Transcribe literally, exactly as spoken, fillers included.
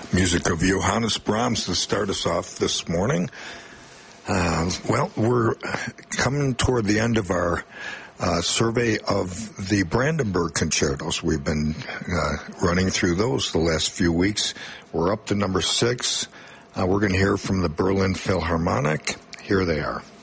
Music of Johannes Brahms to start us off this morning. Uh, well, we're coming toward the end of our uh, survey of the Brandenburg concertos. We've been uh, running through those the last few weeks. We're up to number six. Uh, we're going to hear from the Berlin Philharmonic. Here they are.